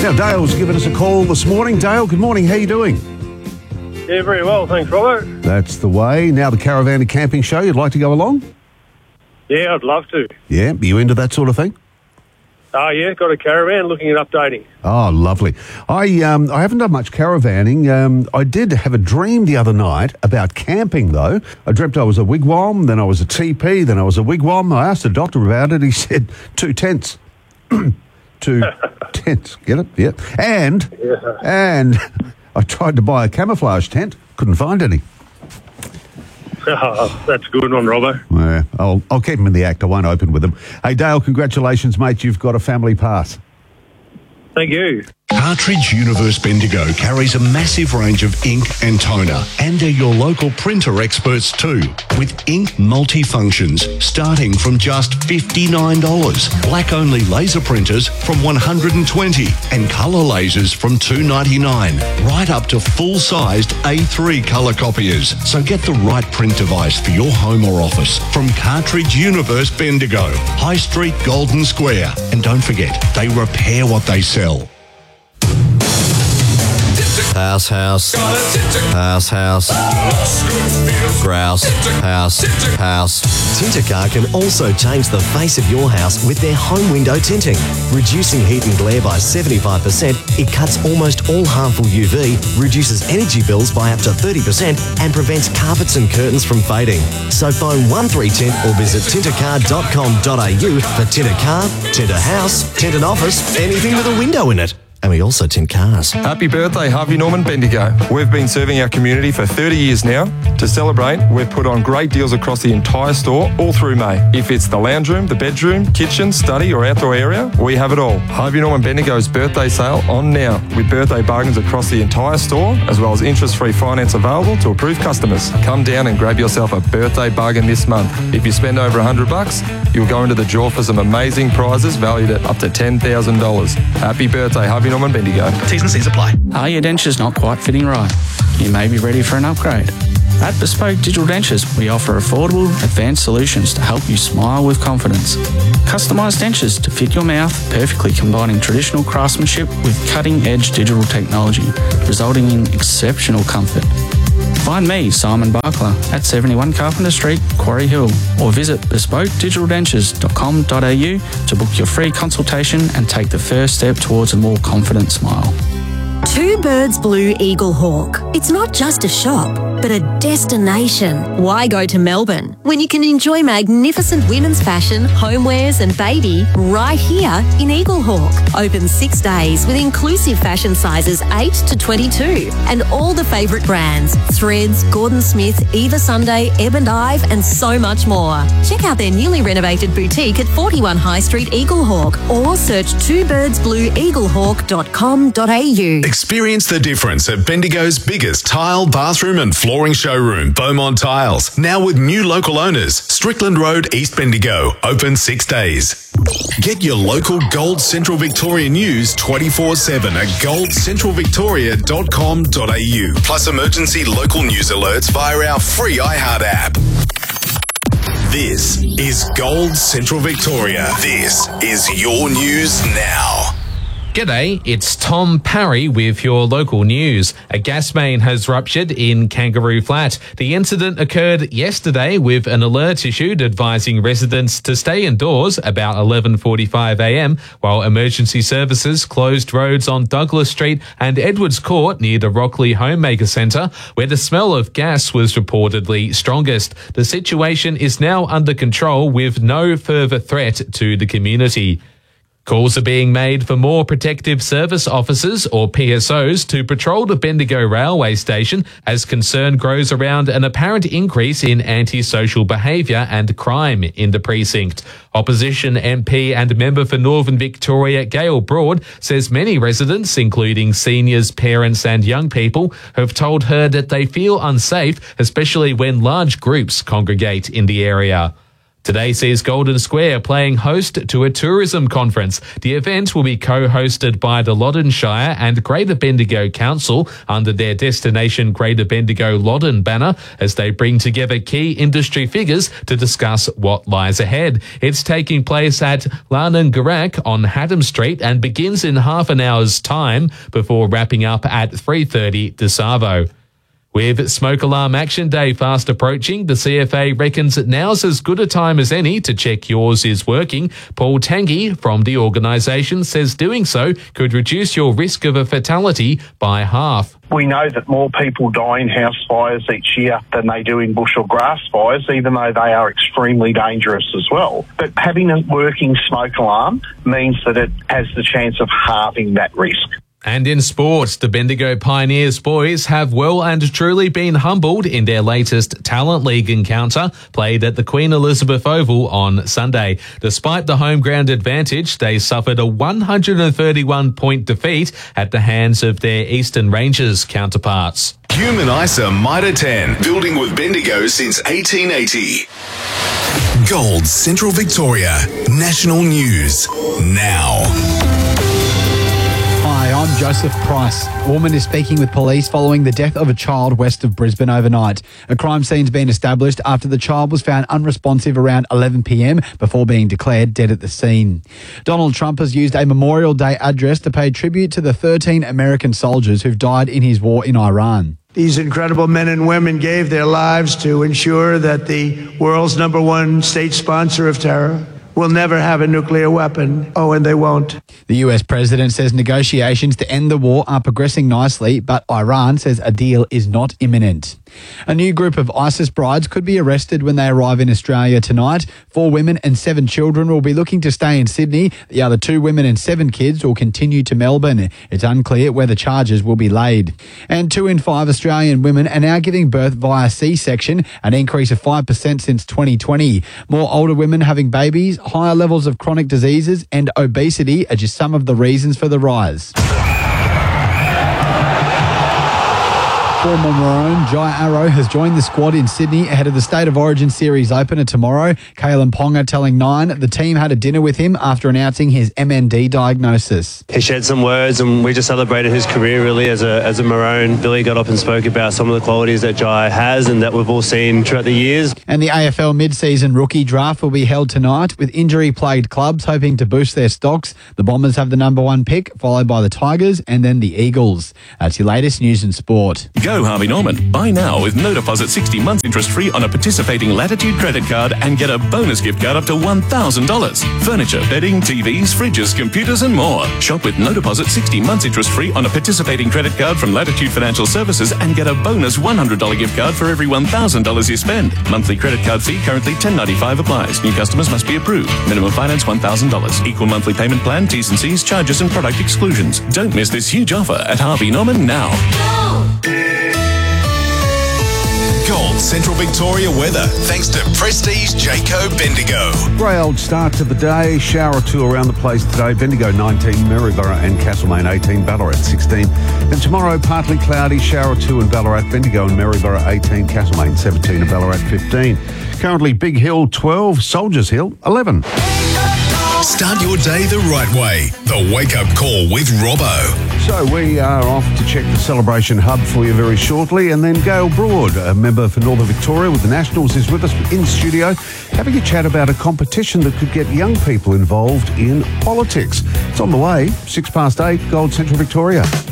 Now, Dale's given us a call this morning. Dale, good morning. How you doing? Yeah, very well. Thanks, Robert. That's the way. Now, the Caravan and Camping Show, you'd like to go along? Yeah, I'd love to. Yeah, are you into that sort of thing? Oh, yeah, got a caravan, looking at updating. Oh, lovely. I haven't done much caravanning. I did have a dream the other night about camping, though. I dreamt I was a wigwam, then I was a teepee, then I was a wigwam. I asked the doctor about it. He said 2 tents. 2 tents. Get it? Yeah. And I tried to buy a camouflage tent. Couldn't find any. Oh, that's a good one, Robbo. Yeah, I'll keep them in the act. I won't open with them. Hey, Dale, congratulations, mate. You've got a family pass. Thank you. Cartridge Universe Bendigo carries a massive range of ink and toner, and they're your local printer experts too, with ink multifunctions starting from just $59, black-only laser printers from $120, and colour lasers from $299, right up to full-sized A3 colour copiers. So get the right print device for your home or office from Cartridge Universe Bendigo, High Street, Golden Square. And don't forget, they repair what they sell. House, grouse, house. Tintercar can also change the face of your house with their home window tinting. Reducing heat and glare by 75%, it cuts almost all harmful UV, reduces energy bills by up to 30%, and prevents carpets and curtains from fading. So phone 1310 or visit tintercar.com.au for Tintercar, Tinter House, Tinted Office, anything with a window in it. And we also tint cars. Happy birthday, Harvey Norman Bendigo. We've been serving our community for 30 years now. To celebrate, we've put on great deals across the entire store all through May. If it's the lounge room, the bedroom, kitchen, study or outdoor area, we have it all. Harvey Norman Bendigo's birthday sale on now with birthday bargains across the entire store, as well as interest-free finance available to approved customers. Come down and grab yourself a birthday bargain this month. If you spend over $100, you'll go into the draw for some amazing prizes valued at up to $10,000. Happy birthday, Harvey Norman Bendigo. T's and C's apply. Are your dentures not quite fitting right? You may be ready for an upgrade. At Bespoke Digital Dentures, we offer affordable, advanced solutions to help you smile with confidence. Customised dentures to fit your mouth, perfectly combining traditional craftsmanship with cutting-edge digital technology, resulting in exceptional comfort. Find me, Simon Barkler, at 71 Carpenter Street, Quarry Hill, or visit bespokedigitaldentures.com.au to book your free consultation and take the first step towards a more confident smile. Two Birds Blue Eagle Hawk. It's not just a shop, but a destination. Why go to Melbourne when you can enjoy magnificent women's fashion, homewares and baby right here in Eagle Hawk? Open 6 days with inclusive fashion sizes 8 to 22 and all the favourite brands, Threads, Gordon Smith, Eva Sunday, Ebb and Ive and so much more. Check out their newly renovated boutique at 41 High Street, Eagle Hawk, or search twobirdsblueeaglehawk.com.au. Experience the difference at Bendigo's biggest tile, bathroom and flooring showroom, Beaumont Tiles. Now with new local owners, Strickland Road, East Bendigo. Open 6 days. Get your local Gold Central Victoria news 24/7 at goldcentralvictoria.com.au. Plus emergency local news alerts via our free iHeart app. This is Gold Central Victoria. This is your news now. G'day, it's Tom Parry with your local news. A gas main has ruptured in Kangaroo Flat. The incident occurred yesterday with an alert issued advising residents to stay indoors about 11:45am while emergency services closed roads on Douglas Street and Edwards Court near the Rockley Homemaker Centre, where the smell of gas was reportedly strongest. The situation is now under control with no further threat to the community. Calls are being made for more protective service officers or PSOs to patrol the Bendigo railway station as concern grows around an apparent increase in antisocial behaviour and crime in the precinct. Opposition MP and member for Northern Victoria Gail Broad says many residents, including seniors, parents and young people, have told her that they feel unsafe, especially when large groups congregate in the area. Today sees Golden Square playing host to a tourism conference. The event will be co-hosted by the Loddon Shire and Greater Bendigo Council under their Destination Greater Bendigo Loddon banner as they bring together key industry figures to discuss what lies ahead. It's taking place at Larnangarak on Haddam Street and begins in half an hour's time before wrapping up at 3:30 DeSavo. With Smoke Alarm Action Day fast approaching, the CFA reckons that now's as good a time as any to check yours is working. Paul Tangi from the organisation says doing so could reduce your risk of a fatality by half. We know that more people die in house fires each year than they do in bush or grass fires, even though they are extremely dangerous as well. But having a working smoke alarm means that it has the chance of halving that risk. And in sports, the Bendigo Pioneers boys have well and truly been humbled in their latest Talent League encounter played at the Queen Elizabeth Oval on Sunday. Despite the home ground advantage, they suffered a 131-point defeat at the hands of their Eastern Rangers counterparts. Human ISA Mitre 10, building with Bendigo since 1880. Gold Central Victoria, national news now. Hi, I'm Joseph Price. A woman is speaking with police following the death of a child west of Brisbane overnight. A crime scene's been established after the child was found unresponsive around 11 p.m. before being declared dead at the scene. Donald Trump has used a Memorial Day address to pay tribute to the 13 American soldiers who've died in his war in Iran. These incredible men and women gave their lives to ensure that the world's #1 state sponsor of terror will never have a nuclear weapon. Oh, and they won't. The US president says negotiations to end the war are progressing nicely, but Iran says a deal is not imminent. A new group of ISIS brides could be arrested when they arrive in Australia tonight. 4 women and 7 children will be looking to stay in Sydney. The other 2 women and 7 kids will continue to Melbourne. It's unclear where the charges will be laid. And 2 in 5 Australian women are now giving birth via C-section, an increase of 5% since 2020. More older women having babies, higher levels of chronic diseases and obesity are just some of the reasons for the rise. Former Maroon Jai Arrow has joined the squad in Sydney ahead of the State of Origin Series opener tomorrow. Kalen Ponga telling Nine the team had a dinner with him after announcing his MND diagnosis. He shared some words and we just celebrated his career really as a Maroon. Billy got up and spoke about some of the qualities that Jai has and that we've all seen throughout the years. And the AFL mid-season rookie draft will be held tonight with injury-plagued clubs hoping to boost their stocks. The Bombers have the #1 pick, followed by the Tigers and then the Eagles. That's your latest news and sport. Go Harvey Norman. Buy now with no deposit 60 months interest free on a participating Latitude credit card and get a bonus gift card up to $1,000. Furniture, bedding, TVs, fridges, computers and more. Shop with no deposit 60 months interest free on a participating credit card from Latitude Financial Services and get a bonus $100 gift card for every $1,000 you spend. Monthly credit card fee currently $10.95 applies. New customers must be approved. Minimum finance $1,000. Equal monthly payment plan, T's and C's, charges and product exclusions. Don't miss this huge offer at Harvey Norman now. Gold Central Victoria weather, thanks to Prestige Jayco Bendigo. Grey old start to the day. Shower or 2 around the place today. Bendigo 19, Maryborough and Castlemaine 18, Ballarat 16. And tomorrow, partly cloudy. Shower or 2 in Ballarat, Bendigo and Maryborough 18, Castlemaine 17 and Ballarat 15. Currently Big Hill 12, Soldiers Hill 11. Start your day the right way. The Wake Up Call with Robbo. So we are off to check the Celebration Hub for you very shortly, and then Gail Broad, a member for Northern Victoria with the Nationals, is with us in studio having a chat about a competition that could get young people involved in politics. It's on the way, 8:06, Gold Central Victoria.